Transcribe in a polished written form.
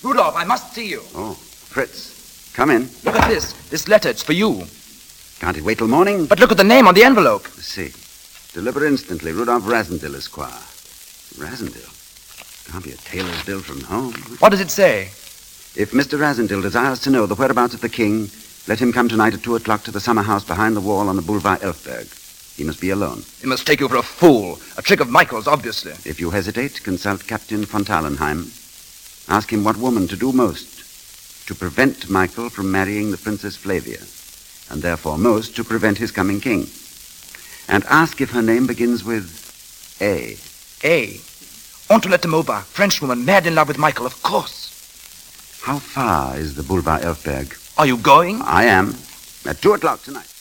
Rudolph, I must see you. Oh, Fritz, come in. Look at this. This letter, it's for you. Can't it wait till morning? But look at the name on the envelope. Let's see. Deliver instantly, Rudolph Rasendil, Esquire. Rasendil? Can't be a tailor's bill from home. What does it say? If Mr. Rasendil desires to know the whereabouts of the king, let him come tonight at 2 o'clock to the summer house behind the wall on the Boulevard Elfberg. He must be alone. He must take you for a fool. A trick of Michael's, obviously. If you hesitate, consult Captain von Talenheim. Ask him what woman to do most to prevent Michael from marrying the Princess Flavia, and therefore most to prevent his coming king. And ask if her name begins with A. A. Antoinette de Maubach, Frenchwoman, mad in love with Michael, of course. How far is the Boulevard Elfberg? Are you going? I am. At 2 o'clock tonight.